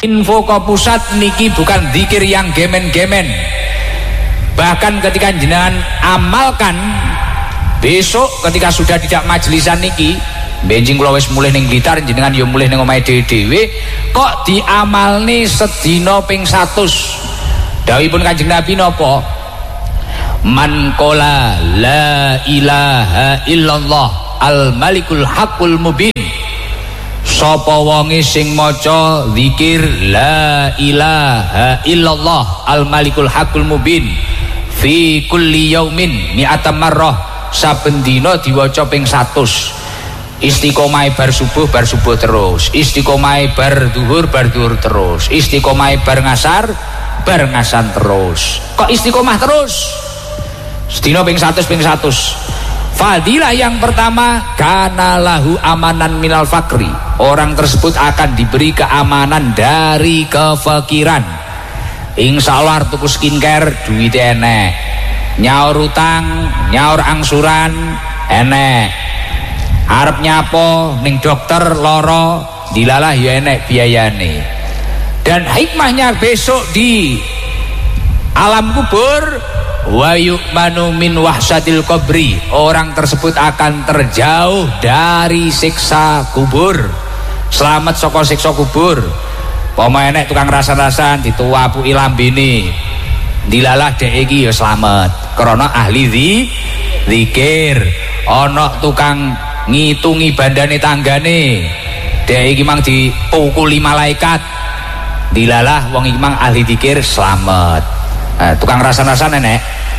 Info ke pusat niki bukan zikir yang gemen-gemen. Bahkan ketika jenengan amalkan besok ketika sudah tidak majelisan niki, benjing kula wis mulih ning Blitar, jenengan yo mulih ning omahe dhewe-dhewe, kok diamalne sedina ping 100. Dawuhipun Kanjeng Nabi napa? Man qala la ilaha illallah al malikul haqqul mubin. Sapa wonge sing maca zikir la ilaha illallah al malikul haqqul mubin fi kulli yaumin mi'atam marrah, saben dina diwaca ping 100. Istiqomah bar subuh terus, istiqomah bar duhur terus, istiqomah bar ngasar terus. Kok istiqomah terus? Sedina ping 100. Fadilah yang pertama, kana lahu amanan minal fakri. Orang tersebut akan diberi keamanan dari kefakiran. Insya Allah tuku skincare duit enek, nyaur utang, nyaur angsuran enek, arep nyapo ning dokter loro dilalah ya enek biayane. Dan hikmahnya besok di alam kubur, wa yu'manu min wahsatil qabri, orang tersebut akan terjauh dari siksa kubur, selamat saka siksa kubur. Pama enek tukang rasan-rasan dituwapuki lambene dilalah dhek iki ya slamet krana ahli zikir. Ana tukang ngitungi bandane tanggane, dhek iki mang dipukuli malaikat dilalah wong iki mang ahli zikir slamet. Tukang rasan-rasan enek.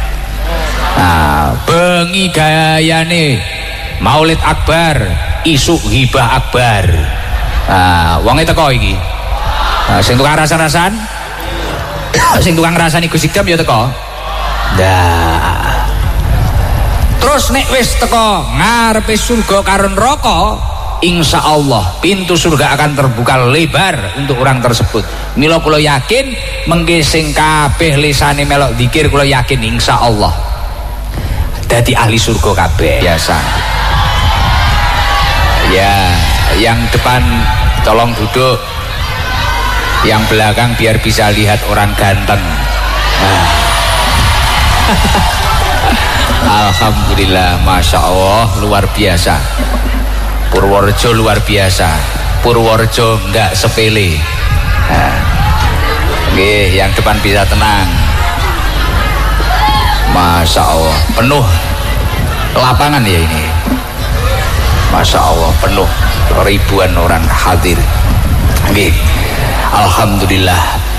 Bengi gayane Maulid Akbar, isuk hibah akbar. Wonge teko iki. Sing tukang rasan-rasan, sing tukang rasani Gus Idam ya teko. Terus nek wis teko ngarepe surga karo neraka, insya Allah pintu surga akan terbuka lebar untuk orang tersebut. Mila kula yakin mengke sing kabeh lisane melok zikir, kula yakin insya Allah dadi ahli surga kabeh. Biasa. Ya, yang depan tolong duduk, yang belakang biar bisa lihat orang ganteng. Alhamdulillah, masya Allah, luar biasa. Purworejo luar biasa. Purworejo enggak sepele. Yang depan bisa tenang. Masya Allah, penuh lapangan ya ini. Masya Allah, penuh, ribuan orang hadir. Alhamdulillah.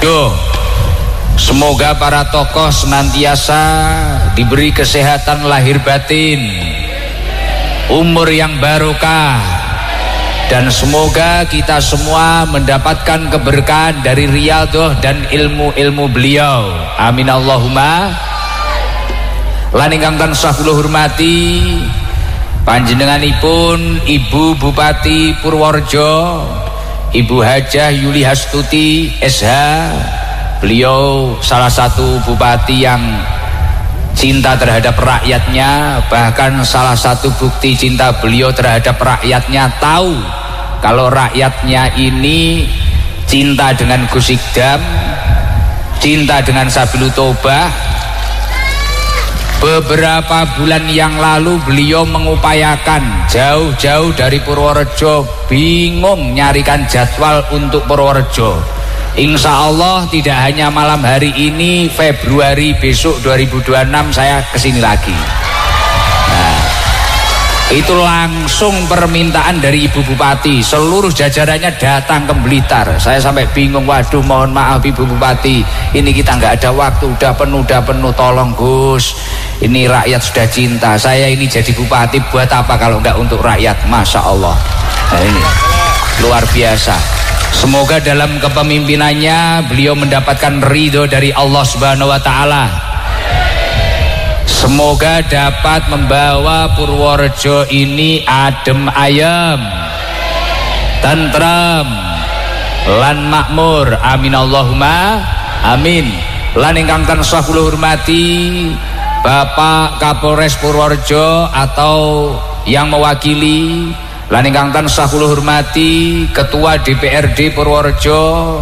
Semoga para tokoh senantiasa diberi kesehatan lahir batin, umur yang barokah, dan semoga kita semua mendapatkan keberkahan dari riyadhah dan ilmu-ilmu beliau. Amin Allahumma. Lan ingkang tansah kula hormati panjenenganipun Ibu Bupati Purworejo, Ibu Hajah Yuli Hastuti SH. Beliau salah satu bupati yang cinta terhadap rakyatnya, bahkan salah satu bukti cinta beliau terhadap rakyatnya, tahu kalau rakyatnya ini cinta dengan Gus Idam, cinta dengan Sabilu Tobah. Beberapa bulan yang lalu beliau mengupayakan jauh-jauh dari Purworejo, bingung nyarikan jadwal untuk Purworejo. Insya Allah tidak hanya malam hari ini, Februari besok 2026 saya kesini lagi. Itu langsung permintaan dari Ibu Bupati, seluruh jajarannya datang ke Blitar. Saya sampai bingung, waduh mohon maaf Ibu Bupati, ini kita nggak ada waktu, udah penuh, tolong Gus, ini rakyat sudah cinta, saya ini jadi bupati buat apa kalau nggak untuk rakyat. Masya Allah. Nah, ini luar biasa. Semoga dalam kepemimpinannya beliau mendapatkan ridho dari Allah Subhanahu wa Ta'ala. Semoga dapat membawa Purworejo ini adem ayem, tentrem, lan makmur. Amin Allahumma amin. Lan ingkang tansah kula hormati Bapak Kapolres Purworejo atau yang mewakili, lan ingkang tansah kula hormati Ketua DPRD Purworejo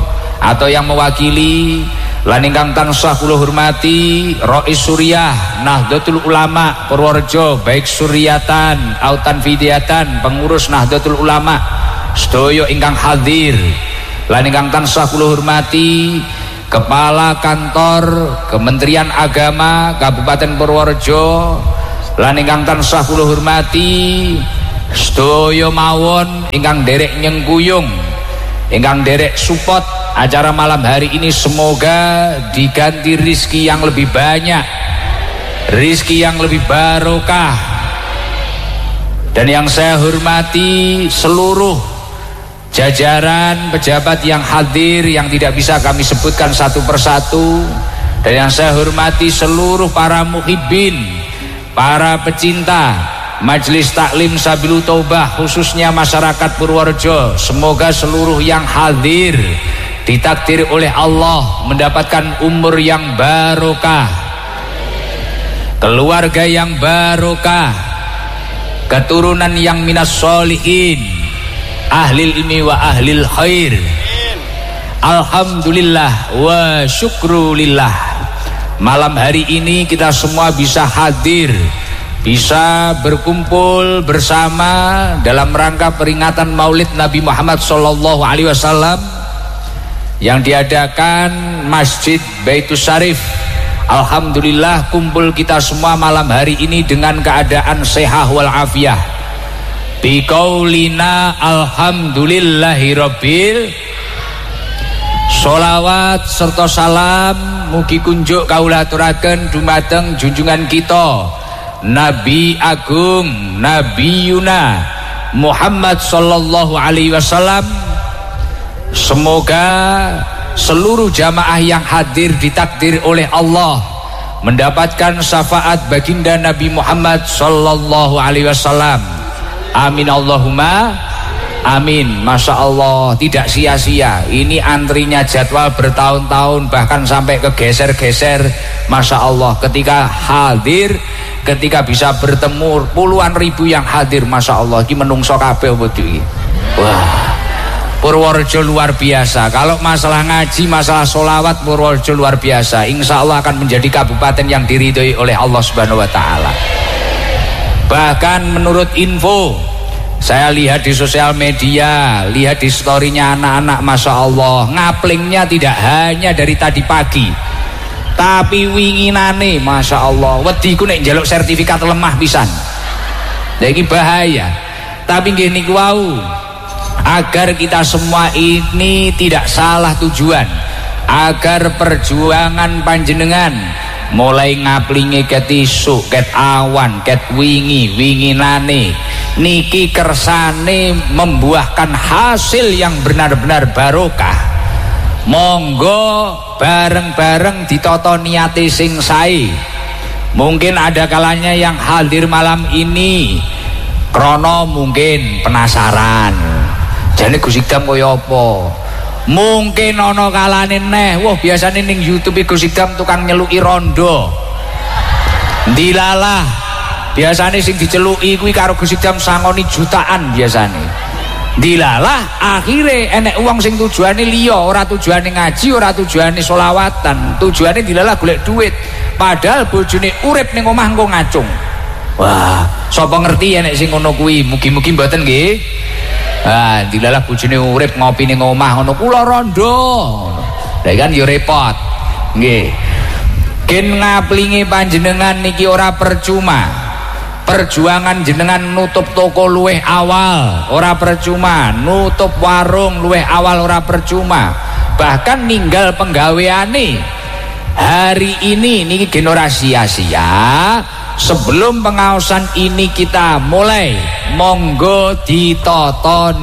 atau yang mewakili lan ingkang tansah kula hormati Rais Suriah Nahdlatul Ulama Purworejo, baik Suryatan autan Fidiatan pengurus Nahdlatul Ulama sedaya ingkang hadir, lan ingkang tansah kula hormati Kepala Kantor Kementerian Agama Kabupaten Purworejo, lan ingkang tansah kula hormati sedaya mawon ingkang derek nyengkuyung, ingkang derek support acara malam hari ini. Semoga diganti rizki yang lebih banyak, rizki yang lebih barokah. Dan yang saya hormati seluruh jajaran pejabat yang hadir yang tidak bisa kami sebutkan satu persatu, dan yang saya hormati seluruh para muhibbin, para pecinta Majelis Taklim Sabilul Taubah, khususnya masyarakat Purworejo. Semoga seluruh yang hadir ditakdir oleh Allah mendapatkan umur yang barokah, keluarga yang barokah, keturunan yang minas sholihin, ahlil ilmi wa ahlil khair. Alhamdulillah wa syukrulillah, malam hari ini kita semua bisa hadir, bisa berkumpul bersama dalam rangka peringatan Maulid Nabi Muhammad SAW yang diadakan Masjid Baitus Syarif. Alhamdulillah kumpul kita semua malam hari ini dengan keadaan sehat walafiat. Biqaulina alhamdulillahi rabbil. Sholawat serta salam mugi kunjuk kaula aturaken dumateng junjungan kita Nabi Agung Nabi Yuna Muhammad sallallahu alaihi wasallam. Semoga seluruh jamaah yang hadir ditakdir oleh Allah mendapatkan syafaat baginda Nabi Muhammad sallallahu alaihi wasallam. Amin Allahumma amin. Masya Allah, tidak sia-sia. Ini antrinya jadwal bertahun-tahun, bahkan sampai kegeser-geser. Masya Allah, ketika hadir, ketika bisa bertemu puluhan ribu yang hadir, Masya Allah, ini menungso kabeh. Wah, Purworejo luar biasa. Kalau masalah ngaji, masalah sholawat, Purworejo luar biasa. Insya Allah akan menjadi kabupaten yang diridhoi oleh Allah Subhanahu Wa Taala. Bahkan menurut info saya lihat di sosial media, lihat di storynya anak-anak, Masya Allah, ngaplingnya tidak hanya dari tadi pagi, tapi winginane, Masya Allah, wediku nek njaluk sertifikat lemah pisan. Ini bahaya. Tapi gini wau, agar kita semua ini tidak salah tujuan, agar perjuangan panjenengan mulai ngaplingi ket isuk, ket awan, ket winginane niki kersane membuahkan hasil yang benar-benar barokah. Monggo bareng-bareng ditoto niate sing sae. Mungkin ada kalanya yang hadir malam ini krono mungkin penasaran, jane Gus Idam kaya apa. Mungkin ono kalane neh, wah biasane ning YouTube Gus Idam tukang nyeluki rondo. Dilalah, biasane sing diceluki kuwi karo Gus Idam sangoni jutaan biasane. Dilalah, akhire enek uang sing tujuane liya, ora tujuane ngaji, ora tujuane sholawatan, tujuane dilalah golek duit. Padahal bojone urip ning omah engko ngacung. Wah, sapa ngerti enek sing ngono kuwi? Mugi-mugi mboten nggih. Ah, dilalah bojone urip ngopi ning omah ngono kula rondo. Lah kan ya repot. Nggih. Gen ngaplingi panjenengan niki ora percuma. Perjuangan jenengan nutup toko luweh awal ora percuma, nutup warung luweh awal ora percuma. Bahkan ninggal penggaweane hari ini niki gen ora sia-sia. Sebelum pengaosan ini kita mulai, monggo ditoto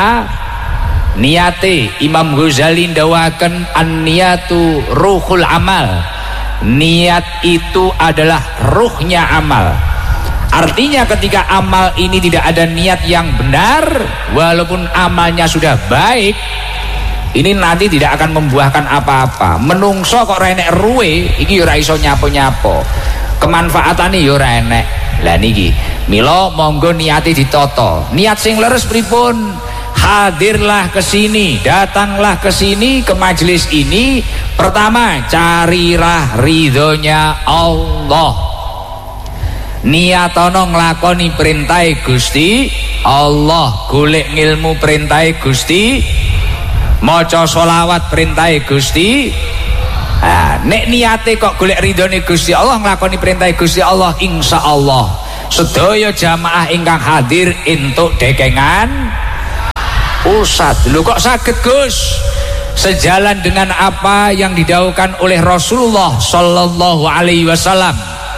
niate. Imam Ghazali ndawaken an-niyatu ruhul amal. Niat itu adalah ruhnya amal. Artinya ketika amal ini tidak ada niat yang benar, walaupun amalnya sudah baik, ini nanti tidak akan membuahkan apa-apa. Menungso kok renek ruwe, iki ora iso nyapo-nyapo. Kemanfaatane ya ora enek. Lah niki mila monggo niati ditoto. Niat sing leres pripun? hadirlah ke sini, datanglah ke sini, ke majelis ini. Pertama, carilah ridhonya Allah. Niatono nglakoni perintah Gusti Allah, golek ngilmu perintah Gusti, maca sholawat perintah Gusti. Nek niate kok golek ridhone Gusti Allah, nglakoni perintah Gusti Allah, insyaallah sedaya jamaah ingkang hadir entuk dekengan pusat. Lho kok saged Gus? Sejalan dengan apa yang didhawuhkan oleh Rasulullah sallallahu alaihi wasallam,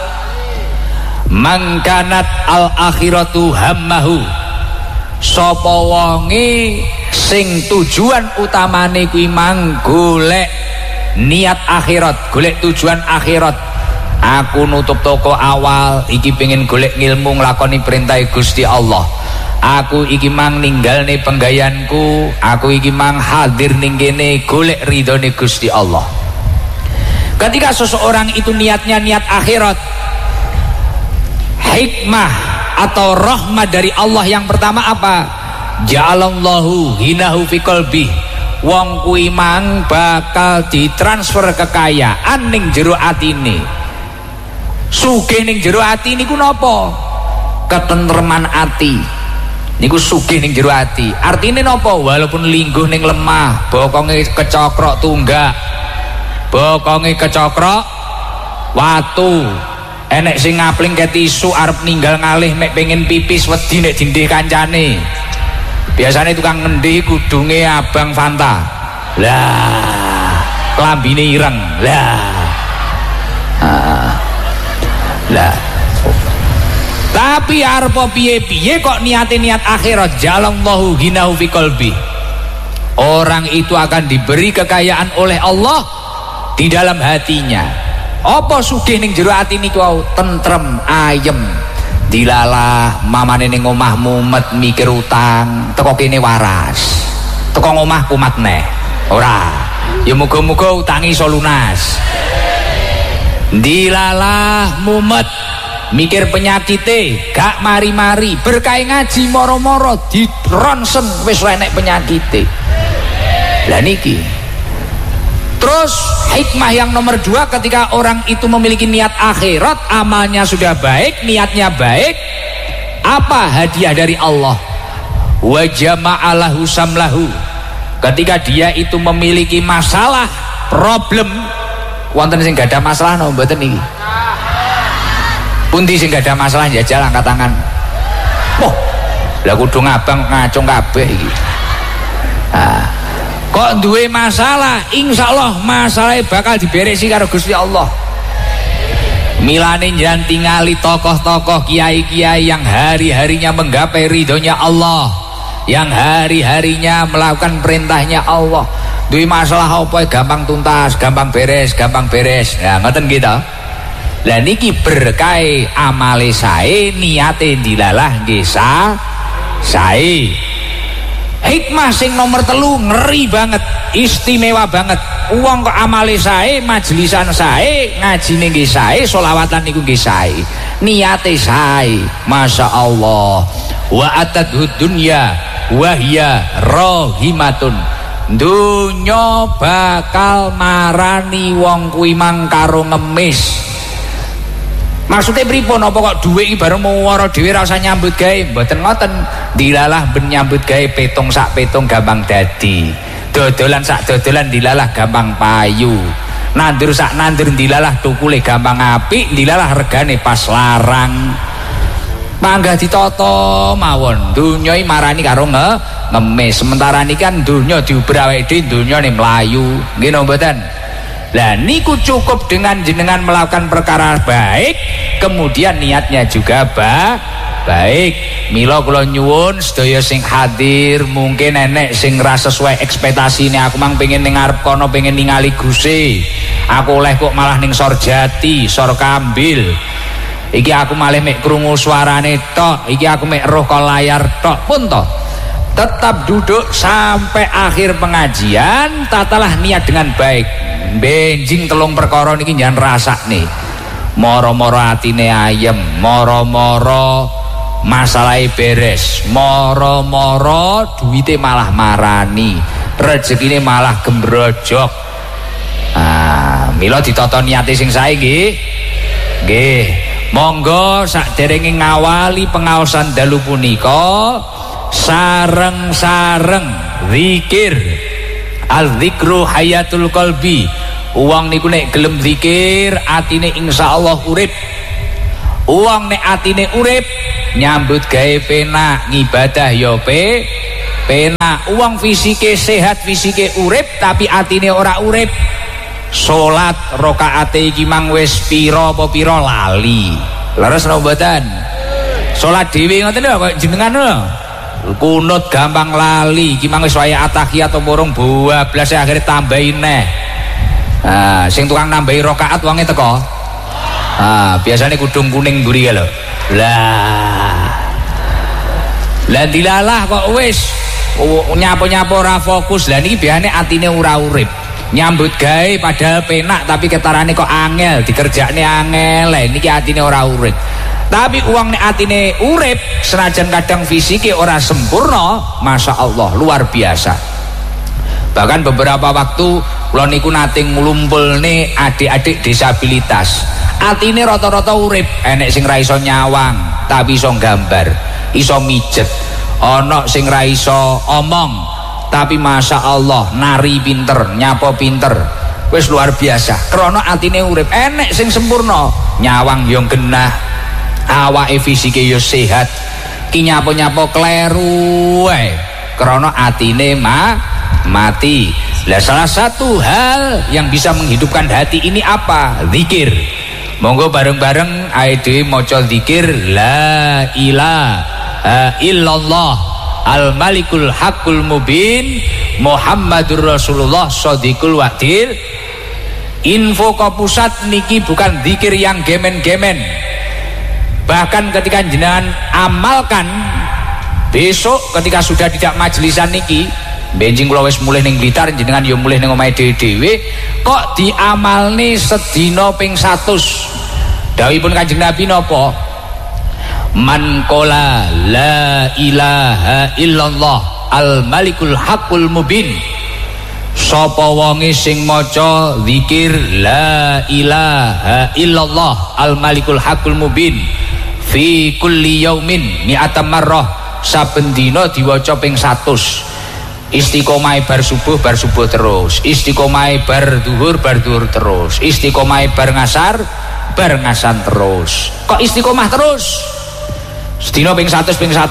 mangkanat al akhiratu hammahu, sapa wonge sing tujuan utamane kuwi mang golek niat akhirat, golek tujuan akhirat. Aku nutup toko awal iki pengen golek ngilmu nglakoni perintah Gusti Allah. Aku iki mang ninggalne penggayanku, aku iki mang hadir ning kene golek ridhone Gusti Allah. Ketika seseorang itu niatnya niat akhirat, hikmah atau rahmat dari Allah yang pertama apa? Ja'alallahu hinahu fi qalbi. Wong kuwi mang bakal ditransfer kekayaan ning jero atine. Sugih ning jero ati niku napa? Ketentreman ati. Niku sugih ning jero ati. Artine napa? Walaupun lingguh ning lemah, bokonge kecokrok tunggak, bokonge kecokrok watu, enek sing ngapling ke tisu arep ninggal ngalih mek pengen pipis wedi nek dindih kancane. Biasanya tukang ngendi kudunge abang Fanta, lah klambine ireng, lah tapi arep piye-piye kok niate niat akhirat, jalallahu hinahu fi qalbi. Orang itu akan diberi kekayaan oleh Allah di dalam hatinya. Apa sugih ning jero ati niku tentrem, ayem. Dilalah mamane ning omah mumet mikir utang, teko kene waras, teko omah kumat neh ora, ya muga-muga utangi iso lunas. Dilalah mumet mikir penyakite gak mari-mari, berkah ngaji moro-moro dironsen wis enek penyakite. Lah niki terus hikmah yang nomor 2, ketika orang itu memiliki niat akhirat, amalnya sudah baik, niatnya baik, apa hadiah dari Allah? Wa jama'alahu samlahu. Ketika dia itu memiliki masalah, problem, wonten sing gak ada masalah no mboten niki? Pundi sing gak ada masalah jajal angkat tangan. Wah, lah kudu ngabang ngacung kabeh iki. Kok duwe masalah, insyaallah masalahnya bakal diberesi karo Gusti Allah. Milane jangan tingali tokoh-tokoh kiai-kiai yang hari-harinya menggapai ridhonya Allah, yang hari-harinya melakukan perintahnya Allah. Duwe masalah apa gampang tuntas, gampang beres, gampang beres. Nah, ngoten gitu. Lah niki berkah amale sae, niate dilalah nggih sae. Hikmah sing nomor 3 ngeri banget, istimewa banget. Uang kok amale sae, majelisan sae, ngajine nggih sae, sholawatan niku nggih sae, niate sae, masya Allah. Wa atadhud dunya wa hiya rahimatun. Dunya bakal marani wong kuwi mang karo ngemis. Maksudnya pripun? Apa kok duit iki bareng muwara dhewe ra usah nyambut gawe? Mboten ngoten. Dilalah ben nyambut gawe petung sak petung gampang dadi. Dodolan sak dodolan dilalah gampang payu. Nandur sak nandur dilalah tukule gampang apik, dilalah regane pas larang. Mangga ditata mawon. Dunya iki marani karo ngemis. Sementara niki kan dunya diuber awake dhewe, dunyane mlayu. Nggih napa mboten? Lah niku cukup dengan jenengan melakukan perkara baik, kemudian niatnya juga baik. Mila kula nyuwun sedaya sing hadir, mungkin enek sing ra sesuai ekspektasine, aku mang pengen ning ngarep kono pengen ningali Guse. Aku oleh kok malah ning Sor Jati, Sor Kambil. Iki aku malah mek krungu suarane tok, iki aku mek roh kok layar tok pun toh. Tetap duduk sampai akhir pengajian, tatalah niat dengan baik. Benjing telung perkara niki jangan rasak nih. Moro-moro atine ayem, moro-moro masalahnya beres, moro-moro duitnya malah marani, rezekine malah gembrojok. Mila ditata niate sing sae nggih. Monggo sakderenge ngawali pengaosan dalu punika sareng-sareng zikir. Al-zikru hayatul qalbi. Uang niku nek gelem zikir atine insyaallah urip. Uang nek atine urip nyambut gawe penak, ngibadah ya penak. Uang fisike sehat, fisike urip tapi atine ora urip. Salat rakaate iki mang wis pira apa pira lali. Leres napa mboten? Salat dhewe ngoten lho kok jenengan lho. Kunut gampang lali, iki mang wis waya atahiyat apa urung 12 akhire tambahin neh. Sing tukang nambahi rakaat wonge teko. Biasanya kudung kuning mburi lho. Lah dilalah kok wis nyapo-nyapo ora fokus. Lah niki biasane atine ora urip. Nyambut gawe padahal penak tapi ketarane kok angel, dikerjakne angel. Lah niki atine ora urip. Tapi uang nek atine urip senajan kadang fisike ora sempurna, masya Allah luar biasa. Bahkan beberapa waktu kula niku nate nglumpulne adik-adik disabilitas. Atine rata-rata urip, enek sing ra iso nyawang tapi iso gambar, iso mijet. Ana sing ra iso omong tapi masya Allah nari pinter, nyapo pinter. Wis luar biasa. Krana atine urip. Enek sing sempurna, nyawang yo genah, awake fisike yo sehat, ki nyapo-nyapo kleru wae. Krana atine mati. Lah salah satu hal yang bisa menghidupkan hati ini apa? Zikir. Monggo bareng-bareng ae dhewe maca zikir la ilaha illallah al malikul haqqul mubin Muhammadur Rasulullah shadiqul wadil. Info ke pusat niki bukan zikir yang gemen-gemen. Bahkan ketika jenengan amalkan besok ketika sudah tidak majelisan niki, benjing kula wis mulih ning Blitar, jenengan yo mulih ning omahe dhewe-dhewe, kok diamalne sedina ping 100. Dawuhipun Kanjeng Nabi napa? Man qala la ilaha illallah al malikul haqqul mubin. Sapa wonge sing maca zikir la ilaha illallah al malikul haqqul mubin fi kulli yaumin mi'atam marrah, saben dina diwaca ping 100. Istiqomah bar subuh terus, istiqomah bar duhur terus, istiqomah bar ngasar terus. Kok istiqomah terus? Sedina ping 100.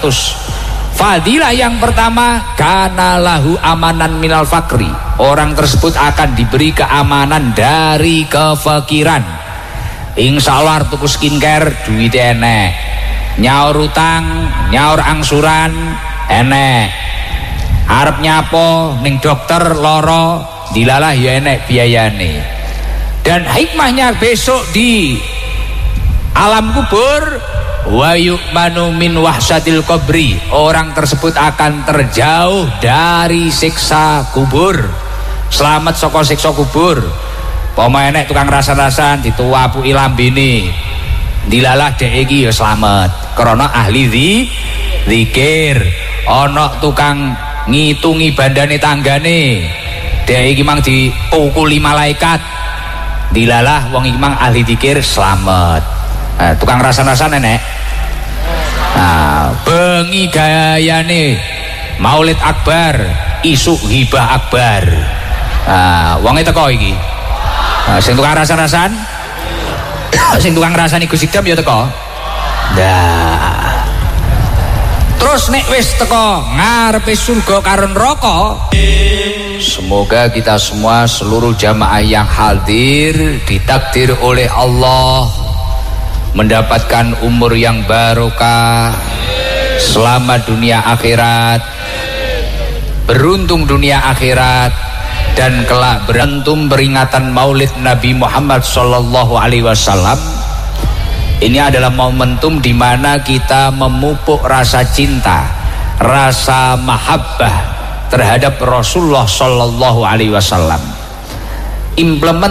Fadilah yang pertama, kana lahu amanan minal fakri. Orang tersebut akan diberi keamanan dari kefakiran. Insya Allah tuku skincare duit enek, nyaur utang, nyaur angsuran enek, arep nyapo ning dokter loro dilalah ya enek biayane. Dan hikmahnya besok di alam kubur, wa yu'manu min wahsyatil qabri. Orang tersebut akan terjauh dari siksa kubur, selamat saka siksa kubur. Pama enek tukang rasan-rasan dituwapuki lambene, dilalah dhek iki ya slamet krana ahli zikir. Ana tukang ngitungi bandane tanggane, dhek iki mang dipukuli malaikat, dilalah wong iki mang ahli zikir slamet. Tukang rasan-rasan enek. Bengi gayane Maulid Akbar, isuk hibah akbar. Wonge teko iki. Sing tukang rasan-rasan, sing tukang rasani Gus Idam ya teko. Nah, terus nek wis teko ngarepe surga karo neraka, semoga kita semua seluruh jamaah yang hadir ditakdir oleh Allah mendapatkan umur yang barokah, selamat dunia akhirat, beruntung dunia akhirat, dan kelak berantum peringatan Maulid Nabi Muhammad sallallahu alaihi wasallam. Ini adalah momentum di mana kita memupuk rasa cinta, rasa mahabbah terhadap Rasulullah sallallahu alaihi wasallam.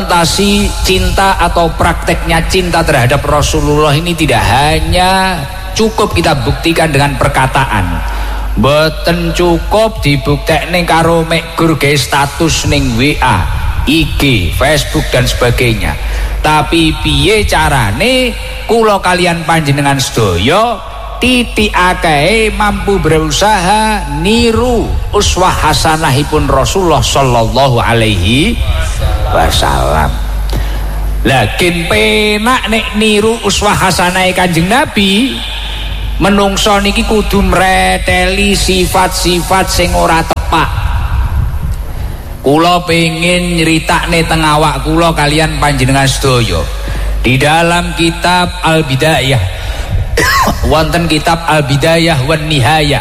Implementasi cinta atau prakteknya cinta terhadap Rasulullah ini tidak hanya cukup kita buktikan dengan perkataan, mboten cukup dibuktekne karo mek gur gawe status ning WA, IG, Facebook dan sebagainya. Tapi piye carane kula kalian panjenengan sedaya titik akae mampu berusaha niru uswah hasanahipun Rasulullah sallallahu alaihi wasallam. Lakin penak nek niru uswah hasanah Kanjeng Nabi, menungso niki kudu mreteli sifat-sifat sing ora tepak. Kula pengin nyeritakne teng awak kula kalian panjenengan sedaya. Di dalam kitab Al-Bidayah wonten kitab Al-Bidayah wan Nihayah,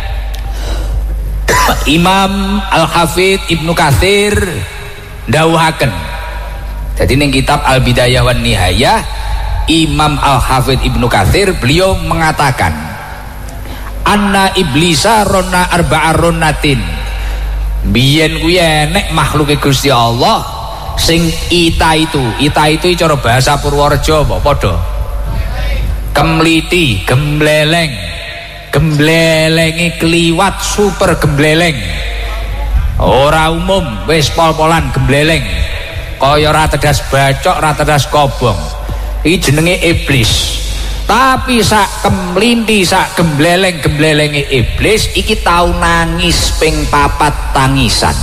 Imam Al-Hafidz Ibnu Katsir dawuhaken. Jadi ning kitab Al-Bidayah wan Nihayah, Imam Al-Hafidz Ibnu Katsir beliau mengatakan, anna iblisa rona arba'a ronatin. Biyen kuwi enek makhluke Gusti Allah sing ita itu cara bahasa Purworejo apa padha? Kemliti, gembleleng. Gemblelengi kliwat super gembleleng. Ora umum, wis pol-polan gembleleng. Kaya ora tedas bacok, ora tedas kobong. Iki jenenge iblis. Tapi sak kemlinti, sak gembleleng-gemblelengi iblis iki tau nangis ping 4 tangisan.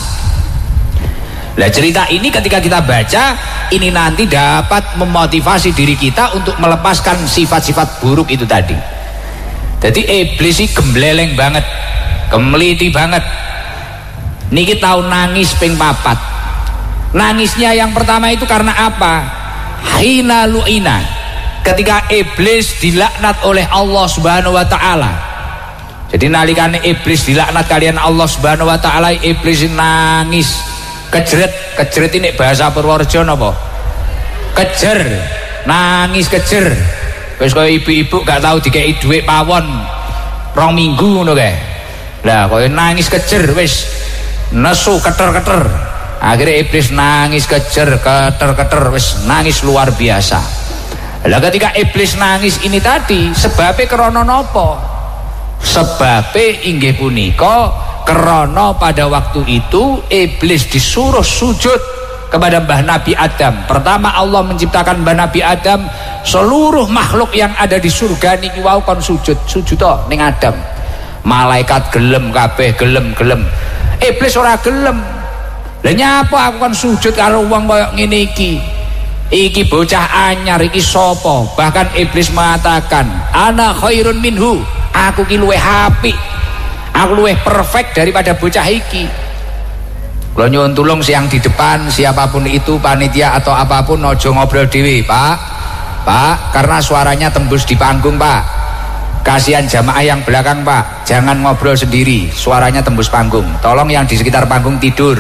Lah cerita ini ketika kita baca, ini nanti dapat memotivasi diri kita untuk melepaskan sifat-sifat buruk itu tadi. Jadi iblis ini gembleleng banget, gemliti banget. Niki tahu nangis ping 4. Nangisnya yang pertama itu karena apa? Hina lu'ina, ketika iblis dilaknat oleh Allah Subhanahu wa taala. Jadi nalikane iblis dilaknat kalian Allah Subhanahu wa taala, iblis nangis. Kejeret ini bahasa Purworejo napa? Kejer, nangis kejer. Wis kaya ibu-ibu gak tahu dikei dhuwit pawon 2 minggu ngono kae. Lah kaya nangis kejer wis nesu keter-keter. Akhirnya iblis nangis kejer, keter-keter, wis nangis luar biasa. Lah ketika iblis nangis ini tadi sebabnya krana napa? Sebabnya inggih punika karena pada waktu itu iblis disuruh sujud kepada Mbah Nabi Adam. Pertama Allah menciptakan Mbah Nabi Adam, seluruh makhluk yang ada di surga niki wau kon sujud ning Adam. Malaikat gelem kabeh, gelem. Iblis ora gelem. Lah nyapa aku kon sujud karo wong kaya ngene iki? Iki bocah anyar iki sapa? Bahkan iblis mengatakan, ana khairun minhu. Aku ki luwih apik. Aku luwih perfect daripada bocah iki. Kalau nyuwun tulung siang di depan, siapapun itu panitia atau apapun ojo ngobrol dewe, Pak, karena suaranya tembus di panggung, Pak. Kasihan jamaah yang belakang, Pak, jangan ngobrol sendiri, suaranya tembus panggung. Tolong yang di sekitar panggung tidur.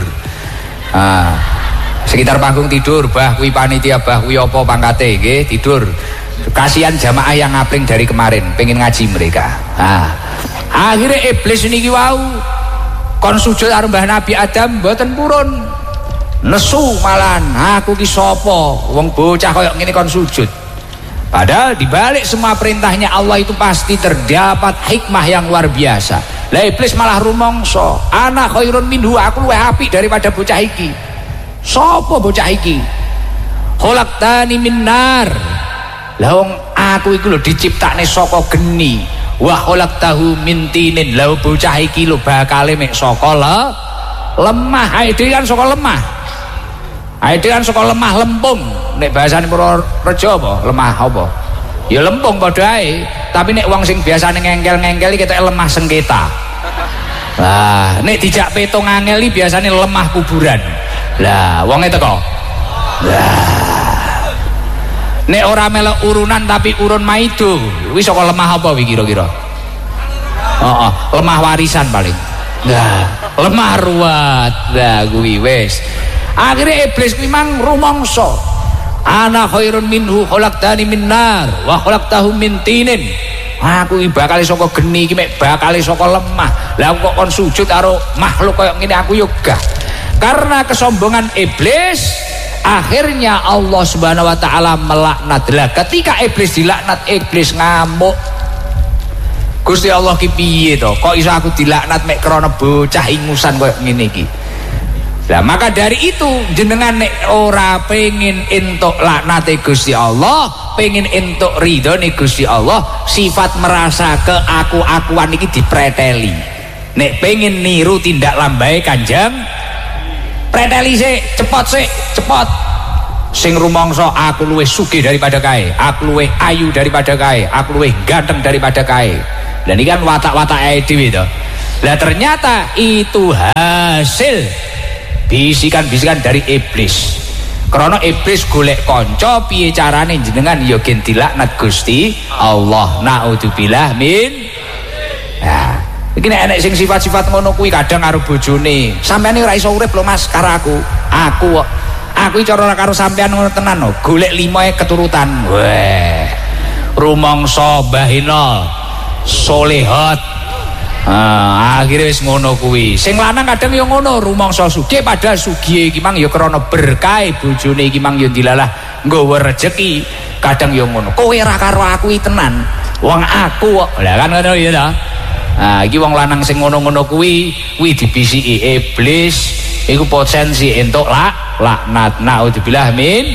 Sekitar panggung tidur, bah kuwi panitia, bah kuwi apa pangkate, nggih, tidur. Kasihan jamaah yang ngapling dari kemarin, pengen ngaji mereka. Akhirnya iblis niki wau kon sujud karo Mbah Nabi Adam mboten purun. Nesu malahan, aku ki sapa? Wong bocah kaya ngene kon sujud. Padahal dibalik semua perintahnya Allah itu pasti terdapat hikmah yang luar biasa. Lah iblis malah rumangsa, ana khairun minhu, aku luwih apik daripada bocah iki. Sapa bocah iki? Khalaqtani min nar. Lah wong aku iku lho diciptakne saka geni. Wa khalaqtahu min tinin. Lah bocah iki lho bakale mek saka lemah. Ae kan saka lemah. Ae kan saka lemah lempung. Nek bahasane Purworejo apa? Lemah apa? Ya lempung padha ae. Tapi nek wong sing biasane ngengkel-ngengkel iki ketok lemah sengketa. Lah nek dijak petung angeli biasane lemah kuburan. Lah wonge teko. Lah nek ora melok urunan tapi urun maido, wis saka lemah apa wi kira-kira? Lemah warisan paling. Nah, lemah ruwat. Lah kuwi wis. Akhire iblis kuwi mang rumangsa, ana khairun minhu khalaqtani min nar wa khalaqtahu min tinin. Aku iki bakal saka geni iki mek bakal saka lemah. Lah kok kon sujud karo makhluk koyo ngene aku yo gah. Karena kesombongan iblis, akhirnya Allah Subhanahu wa taala melaknat. Lah ketika iblis dilaknat, iblis ngamuk. Gusti Allah ki piye to? Kok iso aku dilaknat mek krana bocah ingusan koyo ngene iki. Lah maka dari itu jenengan nek ora pengin entuk laknate Gusti Allah, pengin entuk ridhone Gusti Allah, sifat merasa keaku-akuan iki dipreteli. Nek pengin niru tindak lambai Kanjeng, preteli sik, cepot. Sing rumangsa aku luwih sugih daripada kae, aku luwih ayu daripada kae, aku luwih ganteng daripada kae. Dan ini kan watak-watak dhewe to. Lah ternyata itu hasil bisikan-bisikan dari iblis. Karena iblis golek kanca piye carane jenengan ya gen dilaknat Gusti Allah. Naudzubillah min. Nah, iki nek enek sing sifat-sifat ngono kuwi kadang karo bojone. Sampeyan ora iso urip lho Mas karo aku. Aku iki cara karo sampeyan ngono tenan lho. Golek 5 keturutan. Weh. Rumangsa bahina solehot. Akhirnya wis ngono kuwi. Sing lanang kadang ya ngono, rumangsa sugih padahal sugih iki mang ya krana berkah bojone iki mang ya dilalah nggawa rejeki. Kadang ya ngono. Kowe ora karo aku iki tenan. Wong aku kok. Lah kan ngono ya ta. Iki wong lanang sing ngono-ngono kuwi dibisiki iblis iku potensi entuk laknat. Naudzubillah min.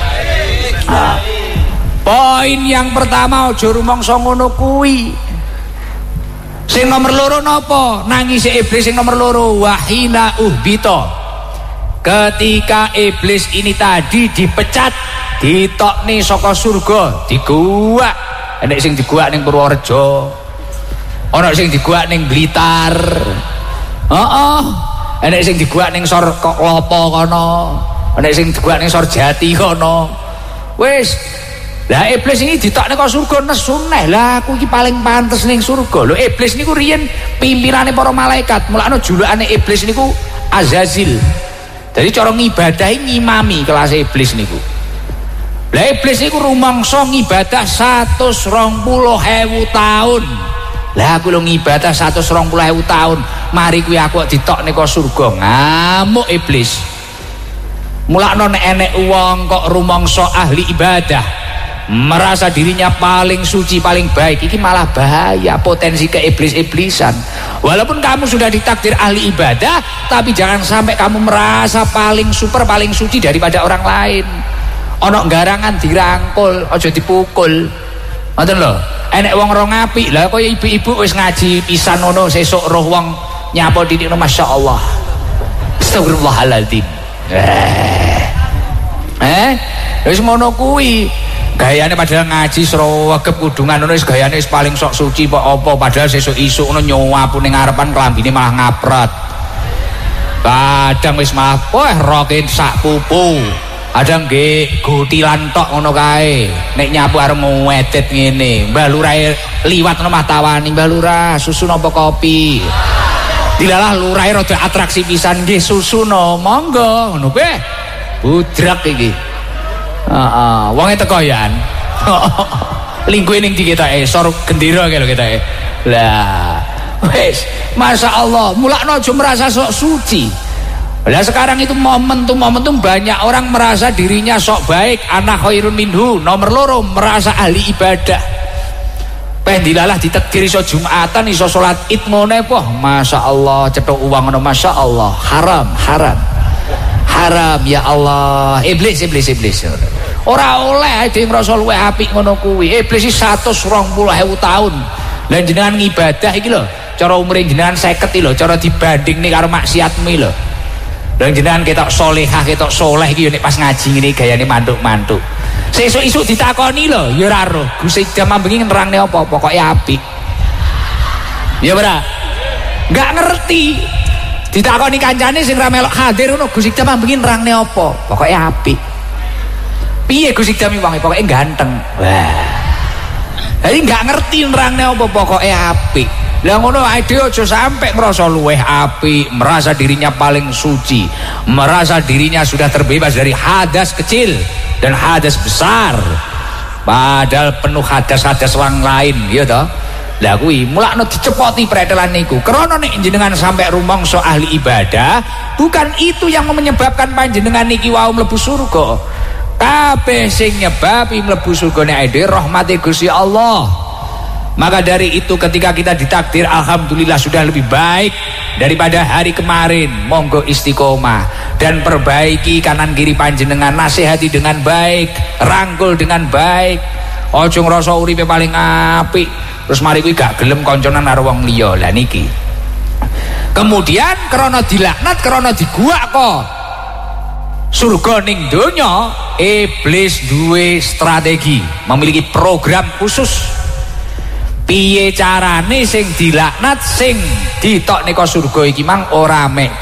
Poin yang pertama aja rumangsa ngono kuwi. Sing nomor loro napa? Nangis iblis sing nomor loro wahina uhbita. Ketika iblis ini tadi dipecat, ditokne saka surga, diguak. Enek sing diguak ning Purworejo. Ana sing diguak ning Blitar. Enek sing diguak ning Sor Klopo kono. Enek sing diguak ning Sorjati kono. Wis lah iblis ini ditokne kok surga nesu neh. Lah aku iki paling pantes ning surga. Lho iblis niku riyen pimpinane para malaikat. Mulane julukane iblis niku Azazil. Jadi cara ngibadahi ngimami kelas iblis niku. Lah iblis niku rumangsa ngibadah 120.000 tahun. Lah aku lho ngibadah 120.000 tahun. Mari kuwi aku ditokne kok surga. Ngamuk iblis. Mulane nek enek wong kok rumangsa ahli ibadah, merasa dirinya paling suci, paling baik, ini malah bahaya, potensi keiblis-iblisan. Walaupun kamu sudah ditakdir ahli ibadah, tapi jangan sampai kamu merasa paling super, paling suci daripada orang lain. Ono garangan dirangkul, aja dipukul. Ngoten lho. Enek wong ora ngapik, lah kaya ibu-ibu wis ngaji pisan ngono sesuk roh wong nyapa titik masyaallah. Astagfirullahaladzim. Wis ngono kuwi. Gayane padahal ngaji srawegep kudungan ngono wis gayane wis paling sok suci kok apa padahal sesuk isuk ngono nyawapu ning ngarepan klambine malah ngapret. Kadang wis malah rokin sak pupu. Ada nggih gutilan tok ngono kae. Nek nyapu arep ngedit ngene, Mbah Lurah liwat ngono mah tawani, Mbah Lurah susu napa kopi. Dilalah lurah rada atraksi pisan nggih susu no, monggo ngono be. Budrak iki. Wonge teko yan. Lingkuhe ning ndi ketake, sor gendera kae lho ketake. Lah, wis, masyaallah, mulakno aja merasa sok suci. Lah sekarang itu momentum banyak orang merasa dirinya sok baik, ana khairun minhu. Nomor loro merasa ahli ibadah. Pendilalah ditekir iso Jumatan, iso salat Id ngene poh, masyaallah, cetok uang ngono masyaallah, haram ya Allah. Iblis ora oleh dhewe ngrasa luwih apik ngono kuwi. Iblis iki 120.000 tahun. Lah jenengan ngibadah iki lho, cara umure jenengan 50 iki lho, cara dibandingne karo maksiatmu lho. Lah jenengan ketok salehah, ketok saleh iki yo nek pas ngaji ngene gayane mantuk-mantuk. Sesuk-isuk ditakoni lho, ya ora roh. Gus Idam bengi nerangne apa? Pokoke apik. Ya ora? Enggak ngerti. Ditakoni kancane sing ra melok hadir ngono, Gus Idam bengi nerangne apa? Pokoke apik. Piye Gus Idam wonge pokoke ganteng. Wah. Jadi enggak ngerti nerangne apa pokoke apik. Lah ngono ae dhewe aja sampe ngrasa luweh apik, merasa dirinya paling suci, merasa dirinya sudah terbebas dari hadas kecil dan hadas besar. Padahal penuh hadas-hadas orang lain, ya toh. Lah kuwi mulakno dicepoti pretelan niku. Krana nek jenengan sampai rumangsa ahli ibadah, bukan itu yang menyebabkan panjenengan niki wau mlebu surga. Kabeh sing nyebabi mlebu surgane ade rahmate Gusti Allah. Maka dari itu ketika kita ditakdir alhamdulillah sudah lebih baik daripada hari kemarin, monggo istiqomah dan perbaiki kanan kiri panjenengan, nasihati dengan baik, rangkul dengan baik. Ojo ngrasa uripe paling apik terus mari kuwi gak gelem konconan karo wong liya. Lah niki. Kemudian krana dilaknat, krana diguak kok surga ning donya, iblis duwe strategi, memiliki program khusus. Piye carane sing dilaknat sing ditokne ka surga iki mang ora mek